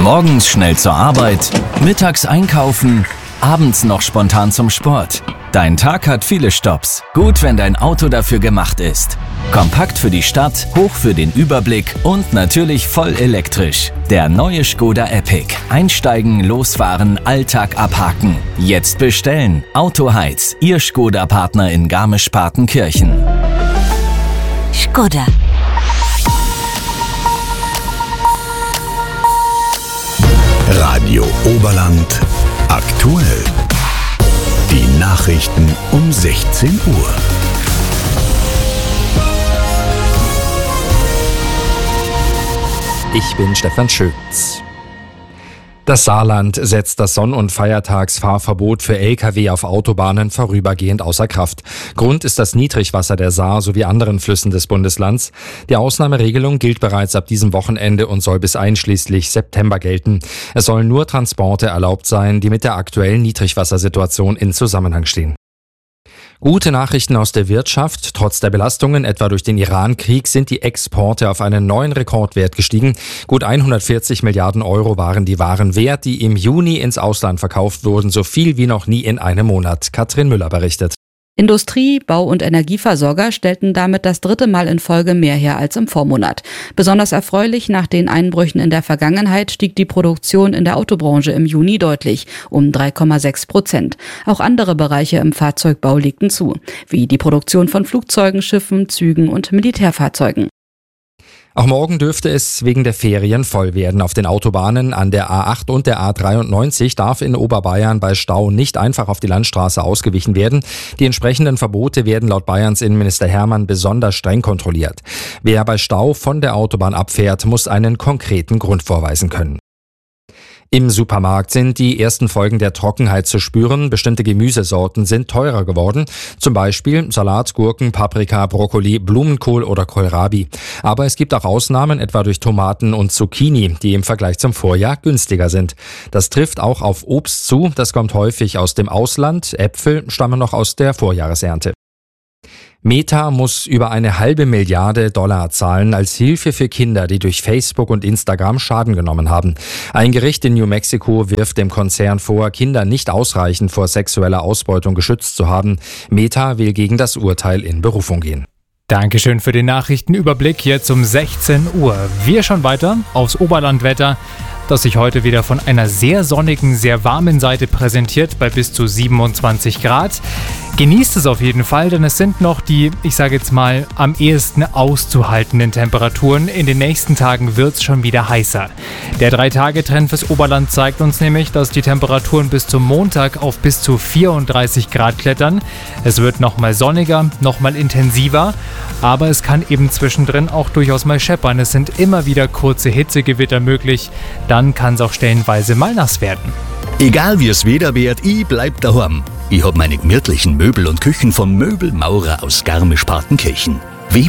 Morgens schnell zur Arbeit, mittags einkaufen, abends noch spontan zum Sport. Dein Tag hat viele Stopps. Gut, wenn dein Auto dafür gemacht ist. Kompakt für die Stadt, hoch für den Überblick und natürlich voll elektrisch. Der neue Škoda Epic. Einsteigen, losfahren, Alltag abhaken. Jetzt bestellen. Autoheiz, Ihr Škoda-Partner in Garmisch-Partenkirchen. Škoda. Radio Oberland aktuell. Die Nachrichten um 16 Uhr. Ich bin Stefan Schütz. Das Saarland setzt das Sonn- und Feiertagsfahrverbot für Lkw auf Autobahnen vorübergehend außer Kraft. Grund ist das Niedrigwasser der Saar sowie anderen Flüssen des Bundeslands. Die Ausnahmeregelung gilt bereits ab diesem Wochenende und soll bis einschließlich September gelten. Es sollen nur Transporte erlaubt sein, die mit der aktuellen Niedrigwassersituation in Zusammenhang stehen. Gute Nachrichten aus der Wirtschaft. Trotz der Belastungen, etwa durch den Iran-Krieg, sind die Exporte auf einen neuen Rekordwert gestiegen. Gut 140 Milliarden Euro waren die Waren wert, die im Juni ins Ausland verkauft wurden, so viel wie noch nie in einem Monat. Katrin Müller berichtet. Industrie-, Bau- und Energieversorger stellten damit das 3. Mal in Folge mehr her als im Vormonat. Besonders erfreulich, nach den Einbrüchen in der Vergangenheit stieg die Produktion in der Autobranche im Juni deutlich, um 3,6%. Auch andere Bereiche im Fahrzeugbau legten zu, wie die Produktion von Flugzeugen, Schiffen, Zügen und Militärfahrzeugen. Auch morgen dürfte es wegen der Ferien voll werden. Auf den Autobahnen an der A8 und der A93 darf in Oberbayern bei Stau nicht einfach auf die Landstraße ausgewichen werden. Die entsprechenden Verbote werden laut Bayerns Innenminister Hermann besonders streng kontrolliert. Wer bei Stau von der Autobahn abfährt, muss einen konkreten Grund vorweisen können. Im Supermarkt sind die ersten Folgen der Trockenheit zu spüren. Bestimmte Gemüsesorten sind teurer geworden. Zum Beispiel Salat, Gurken, Paprika, Brokkoli, Blumenkohl oder Kohlrabi. Aber es gibt auch Ausnahmen, etwa durch Tomaten und Zucchini, die im Vergleich zum Vorjahr günstiger sind. Das trifft auch auf Obst zu. Das kommt häufig aus dem Ausland. Äpfel stammen noch aus der Vorjahresernte. Meta muss über $1,5 Milliarden zahlen als Hilfe für Kinder, die durch Facebook und Instagram Schaden genommen haben. Ein Gericht in New Mexico wirft dem Konzern vor, Kinder nicht ausreichend vor sexueller Ausbeutung geschützt zu haben. Meta will gegen das Urteil in Berufung gehen. Dankeschön für den Nachrichtenüberblick. Jetzt um 16 Uhr. Wir schon weiter aufs Oberlandwetter, das sich heute wieder von einer sehr sonnigen, sehr warmen Seite präsentiert bei bis zu 27 Grad. Genießt es auf jeden Fall, denn es sind noch die, ich sage jetzt mal, am ehesten auszuhaltenden Temperaturen. In den nächsten Tagen wird es schon wieder heißer. Der 3-Tage-Trend fürs Oberland zeigt uns nämlich, dass die Temperaturen bis zum Montag auf bis zu 34 Grad klettern. Es wird nochmal sonniger, nochmal intensiver, aber es kann eben zwischendrin auch durchaus mal scheppern. Es sind immer wieder kurze Hitzegewitter möglich, dann kann es auch stellenweise mal nass werden. Egal wie es Wetter wird, ich bleib daheim. Ich hab meine gemütlichen Möbel und Küchen vom Möbelmaurer aus Garmisch-Partenkirchen.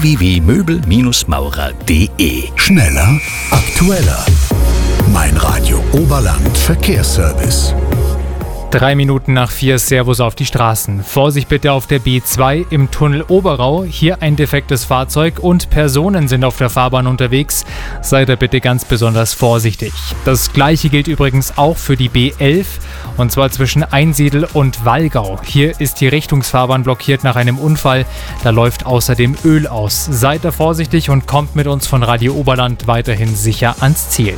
www.möbel-maurer.de. Schneller, aktueller. Mein Radio Oberland Verkehrsservice. 3 Minuten nach 4, Servus auf die Straßen. Vorsicht bitte auf der B2 im Tunnel Oberau. Hier ein defektes Fahrzeug und Personen sind auf der Fahrbahn unterwegs. Seid da bitte ganz besonders vorsichtig. Das gleiche gilt übrigens auch für die B11 und zwar zwischen Einsiedl und Wallgau. Hier ist die Richtungsfahrbahn blockiert nach einem Unfall. Da läuft außerdem Öl aus. Seid da vorsichtig und kommt mit uns von Radio Oberland weiterhin sicher ans Ziel.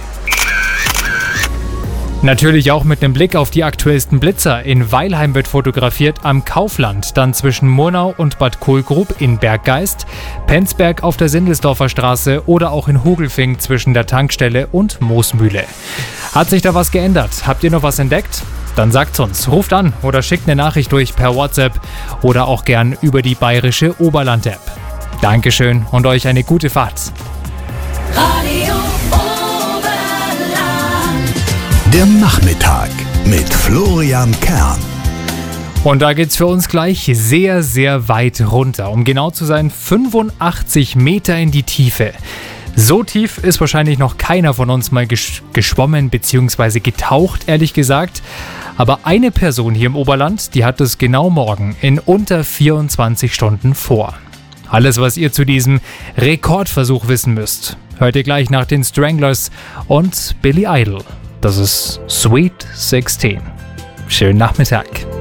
Natürlich auch mit einem Blick auf die aktuellsten Blitzer. In Weilheim wird fotografiert am Kaufland, dann zwischen Murnau und Bad Kohlgrub in Berggeist, Penzberg auf der Sindelsdorfer Straße oder auch in Hugelfing zwischen der Tankstelle und Moosmühle. Hat sich da was geändert? Habt ihr noch was entdeckt? Dann sagt's uns, ruft an oder schickt eine Nachricht durch per WhatsApp oder auch gern über die bayerische Oberland-App. Dankeschön und euch eine gute Fahrt. Radio Der Nachmittag mit Florian Kern. Und da geht's für uns gleich sehr, sehr weit runter. Um genau zu sein, 85 Meter in die Tiefe. So tief ist wahrscheinlich noch keiner von uns mal geschwommen bzw. getaucht, ehrlich gesagt. Aber eine Person hier im Oberland, die hat es genau morgen in unter 24 Stunden vor. Alles, was ihr zu diesem Rekordversuch wissen müsst, hört ihr gleich nach den Stranglers und Billy Idol. Das ist Sweet 16. Schönen Nachmittag.